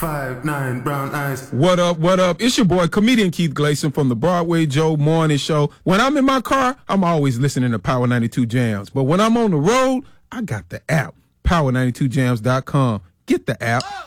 5'9", brown eyes. What up, what up? It's your boy, comedian Keith Gleason from the Broadway Joe Morning Show. When I'm in my car, I'm always listening to Power 92 Jams. But when I'm on the road, I got the app, power92jams.com. Get the app.